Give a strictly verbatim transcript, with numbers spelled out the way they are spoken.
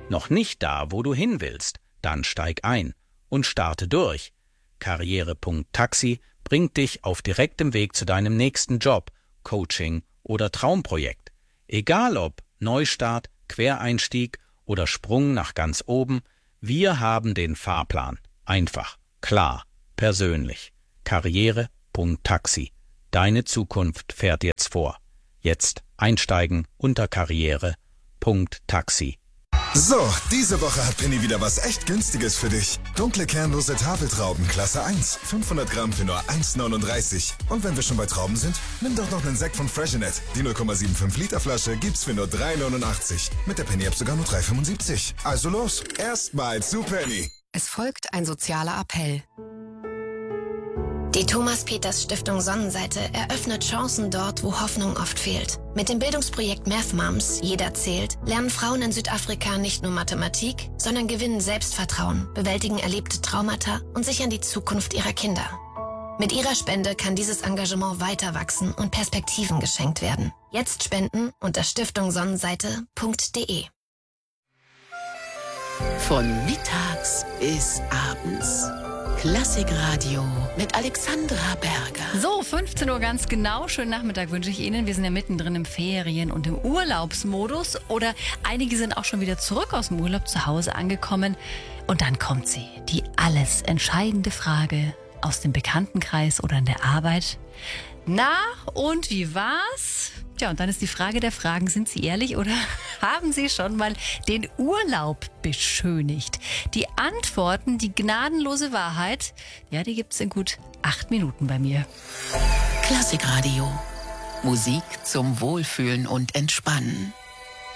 Noch nicht da, wo du hin willst? Dann steig ein und starte durch. Karriere.taxi bringt dich auf direktem Weg zu deinem nächsten Job, Coaching oder Traumprojekt. Egal ob Neustart, Quereinstieg oder Sprung nach ganz oben, wir haben den Fahrplan. Einfach, klar, persönlich. Karriere.taxi. Deine Zukunft fährt jetzt vor. Jetzt einsteigen unter karriere.taxi. So, diese Woche hat Penny wieder was echt Günstiges für dich. Dunkle kernlose Tafeltrauben Klasse eins. fünfhundert Gramm für nur eins neununddreißig. Und wenn wir schon bei Trauben sind, nimm doch noch einen Sekt von Freshenet. Die null Komma fünfundsiebzig Liter Flasche gibt's für nur drei neunundachtzig. Mit der Penny-App sogar nur drei fünfundsiebzig. Also los, erstmal zu Penny. Es folgt ein sozialer Appell. Die Thomas-Peters-Stiftung Sonnenseite eröffnet Chancen dort, wo Hoffnung oft fehlt. Mit dem Bildungsprojekt Math Moms, Jeder zählt, lernen Frauen in Südafrika nicht nur Mathematik, sondern gewinnen Selbstvertrauen, bewältigen erlebte Traumata und sichern die Zukunft ihrer Kinder. Mit ihrer Spende kann dieses Engagement weiter wachsen und Perspektiven geschenkt werden. Jetzt spenden unter stiftung sonnenseite punkt de. Von mittags bis abends. Klassikradio mit Alexandra Berger. So, fünfzehn Uhr ganz genau. Schönen Nachmittag wünsche ich Ihnen. Wir sind ja mittendrin im Ferien- und im Urlaubsmodus. Oder einige sind auch schon wieder zurück aus dem Urlaub zu Hause angekommen. Und dann kommt sie, die alles entscheidende Frage aus dem Bekanntenkreis oder in der Arbeit. Na, und wie war's? Tja, und dann ist die Frage der Fragen, sind Sie ehrlich oder haben Sie schon mal den Urlaub beschönigt? Die Antworten, die gnadenlose Wahrheit, ja, die gibt's in gut acht Minuten bei mir. Klassikradio. Musik zum Wohlfühlen und Entspannen.